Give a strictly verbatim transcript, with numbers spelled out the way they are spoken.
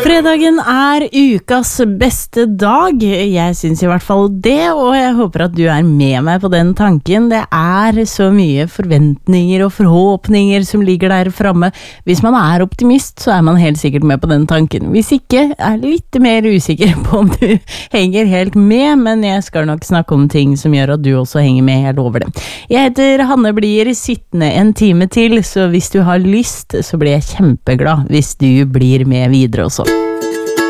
Fredagen er ukas beste dag, jeg synes i hvert fall det, og jeg håper at du er med meg på den tanken. Det er så mye forventninger og forhåpninger som ligger der fremme. Hvis man er optimist, så er man helt sikkert med på den tanken. Hvis ikke, er litt mer usikker på om du henger helt med, men jeg skal nok snakke om ting som gjør at du også henger med, jeg lover det. Jeg heter Hanne Blir sittende en time til, så hvis du har lyst, så blir jeg kjempeglad hvis du blir med videre også.